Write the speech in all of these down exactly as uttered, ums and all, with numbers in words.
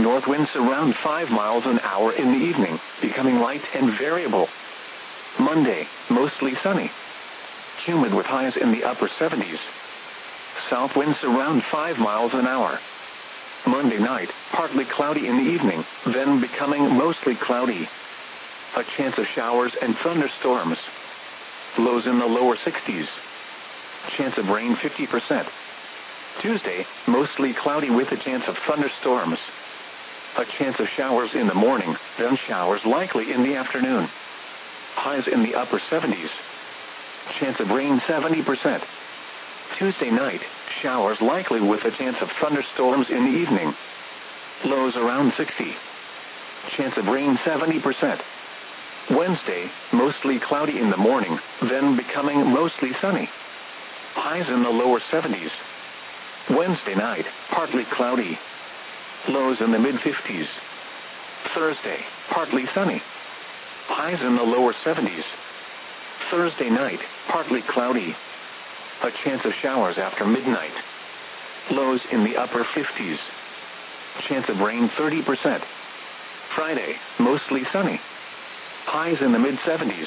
north winds around five miles an hour in the evening, becoming light and variable. Monday, mostly sunny. Humid with highs in the upper seventies. South winds around five miles an hour. Monday night, partly cloudy in the evening, then becoming mostly cloudy. A chance of showers and thunderstorms. Lows in the lower sixties. Chance of rain fifty percent. Tuesday, mostly cloudy with a chance of thunderstorms. A chance of showers in the morning, then showers likely in the afternoon. Highs in the upper seventies. Chance of rain seventy percent. Tuesday night, showers likely with a chance of thunderstorms in the evening. Lows around sixty. Chance of rain seventy percent. Wednesday, mostly cloudy in the morning, then becoming mostly sunny. Highs in the lower seventies. Wednesday night, partly cloudy. Lows in the mid-fifties. Thursday, partly sunny. Highs in the lower seventies. Thursday night, partly cloudy. A chance of showers after midnight. Lows in the upper fifties. Chance of rain thirty percent. Friday, mostly sunny. Highs in the mid-seventies.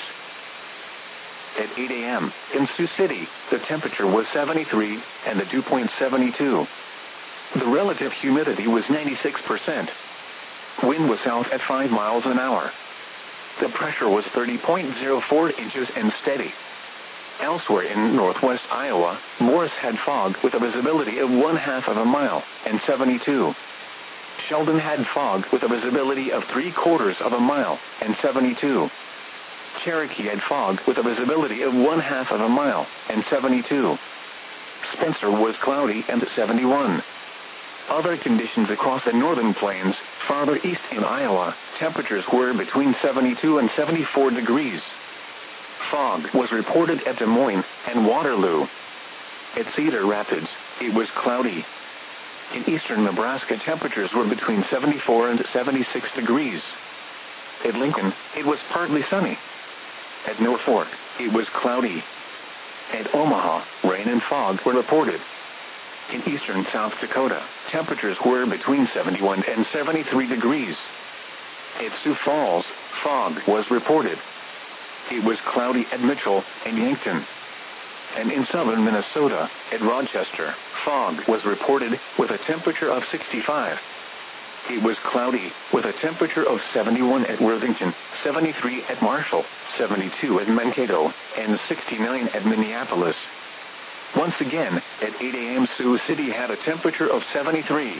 At eight a m in Sioux City, the temperature was seventy-three, and the dew point seventy-two. The relative humidity was ninety-six percent. Wind was south at five miles an hour. The pressure was thirty point zero four inches and steady. Elsewhere in northwest Iowa, Morris had fog with a visibility of one half of a mile, and seventy-two. Sheldon had fog with a visibility of three quarters of a mile, and seventy-two. Cherokee had fog with a visibility of one half of a mile, and seventy-two. Spencer was cloudy and seventy-one. Other conditions across the northern plains, farther east in Iowa, temperatures were between seventy-two and seventy-four degrees. Fog was reported at Des Moines and Waterloo. At Cedar Rapids, it was cloudy. In eastern Nebraska, temperatures were between seventy-four and seventy-six degrees. At Lincoln, it was partly sunny. At Norfolk, it was cloudy. At Omaha, rain and fog were reported. In eastern South Dakota, temperatures were between seventy-one and seventy-three degrees. At Sioux Falls, fog was reported. It was cloudy at Mitchell and Yankton. And in southern Minnesota, at Rochester, fog was reported with a temperature of sixty-five. It was cloudy with a temperature of seventy-one at Worthington, seventy-three at Marshall, seventy-two at Mankato, and sixty-nine at Minneapolis. Once again, at eight a m Sioux City had a temperature of seventy-three.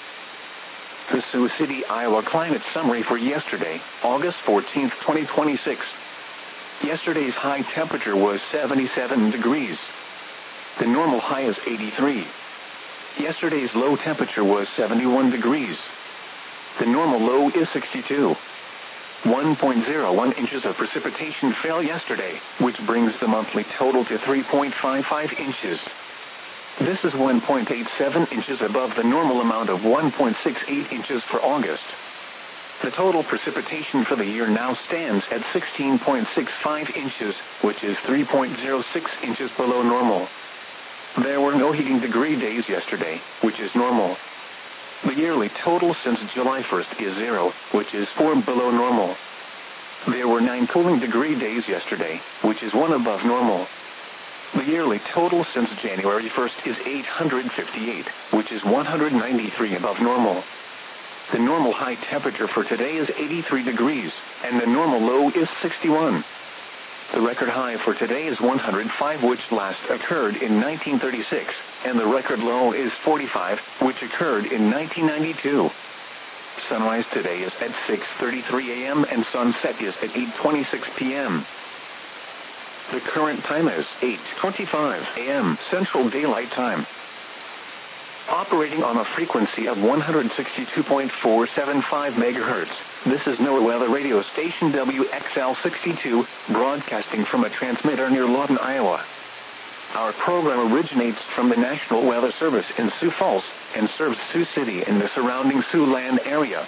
The Sioux City, Iowa climate summary for yesterday, August fourteenth, twenty twenty-six. Yesterday's high temperature was seventy-seven degrees. The normal high is eighty-three. Yesterday's low temperature was seventy-one degrees. The normal low is sixty-two. one point zero one inches of precipitation fell yesterday, which brings the monthly total to three point five five inches. This is one point eight seven inches above the normal amount of one point six eight inches for August. The total precipitation for the year now stands at sixteen point six five inches, which is three point zero six inches below normal. There were no heating degree days yesterday, which is normal. The yearly total since July first is zero, which is four below normal. There were nine cooling degree days yesterday, which is one above normal. The yearly total since January first is eight hundred fifty-eight, which is one hundred ninety-three above normal. The normal high temperature for today is eighty-three degrees, and the normal low is sixty-one. The record high for today is one hundred five, which last occurred in nineteen thirty-six, and the record low is forty-five, which occurred in nineteen ninety-two. Sunrise today is at six thirty-three a m and sunset is at eight twenty-six p m The current time is eight twenty-five a m Central Daylight Time. Operating on a frequency of one hundred sixty-two point four seven five megahertz, this is NOAA Weather Radio Station W X L sixty-two, broadcasting from a transmitter near Lawton, Iowa. Our program originates from the National Weather Service in Sioux Falls and serves Sioux City and the surrounding Siouxland area.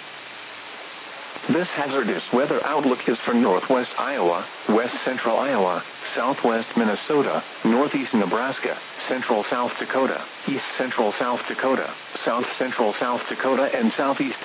This hazardous weather outlook is for northwest Iowa, west central Iowa, southwest Minnesota, northeast Nebraska, central South Dakota, east central South Dakota, south central South Dakota, and southeast